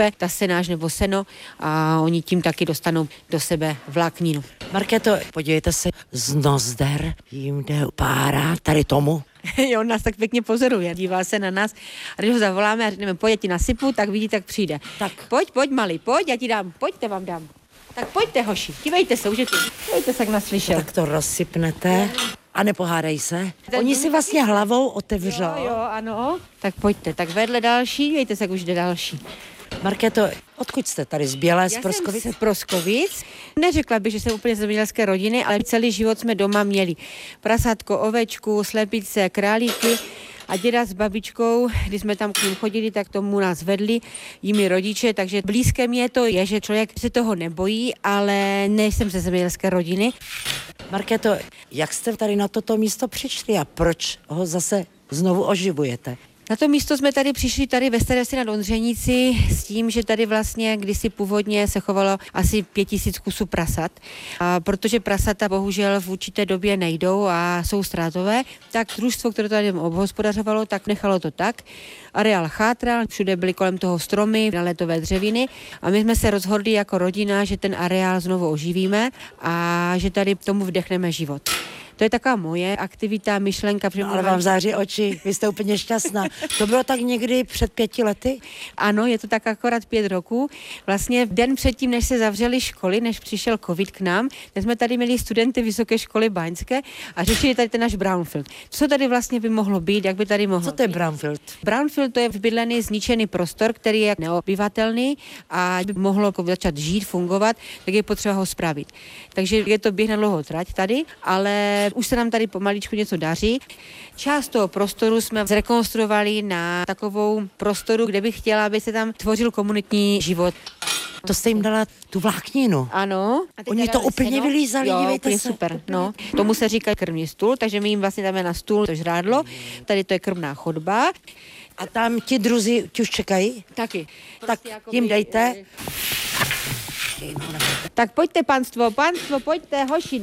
ta senáž nebo seno a oni tím taky dostanou do sebe vlákninu. Markéto, podívejte se, z nozder jim jde pára tady tomu. On nás tak pěkně pozoruje, dívá se na nás a když ho zavoláme a řekneme, pojď, já ti nasypu, tak vidí, tak přijde. Tak. Pojď malý, pojď, já ti dám, pojďte, vám dám. Tak pojďte, hoši, dívejte se, už je tu. Dívejte se, jak nás slyšel. Tak to rozsypnete a nepohádají se. Oni si vlastně hlavou otevřou. Jo, ano. Tak pojďte, tak vedle další, dívejte se, jak už jde další. Markéto, odkud jste tady? Z Bělé, z Proskovic? Já jsem z Proskovic. Neřekla bych, že jsem úplně z zemědělské rodiny, ale celý život jsme doma měli prasátko, ovečku, slepice, králíky. A děda s babičkou, když jsme tam k ním chodili, tak tomu nás vedli jimi rodiče, takže blízké mě to je, že člověk se toho nebojí, ale nejsem ze zemědělské rodiny. Markéto, jak jste tady na toto místo přišli a proč ho zase znovu oživujete? Na to místo jsme tady přišli tady ve Staré Vsi nad Ondřenici s tím, že tady vlastně kdysi původně se chovalo asi 5000 kusů prasat. A protože prasata bohužel v určité době nejdou a jsou ztrátové, tak družstvo, které to tady obhospodařovalo, tak nechalo to tak. Areál chátral, všude byly kolem toho stromy, naletové dřeviny a my jsme se rozhodli jako rodina, že ten areál znovu oživíme a že tady tomu vdechneme život. To je taková moje aktivita, myšlenka. No, ale vám září oči, vy jste úplně šťastná. To bylo tak někdy před 5 lety? Ano, je to tak akorát 5 roků. Vlastně den předtím, než se zavřely školy, než přišel covid k nám, tak jsme tady měli studenty Vysoké školy báňské a řešili tady ten náš brownfield. Co tady vlastně by mohlo být, jak by tady mohlo Co to je brownfield? Brownfield to je vybydlený, zničený prostor, který je neobyvatelný a by mohlo začat žít, fungovat, tak je potřeba ho spravit. Takže je to běh na dlouhou trať tady, ale už se nám tady pomaličku něco daří. Část toho prostoru jsme zrekonstruovali na takovou prostoru, kde bych chtěla, aby se tam tvořil komunitní život. To jste jim dala tu vlákninu. Ano. Oni to úplně vylízali, jo, dívejte úplně se. super. No. Tomu se říká krmný stůl, takže my jim vlastně dáme na stůl to žrádlo. Tady to je krmná chodba. A tam ti druzi ti už čekají? Taky. Tak jim dejte. Tak pojďte, panstvo, pojďte, hoši.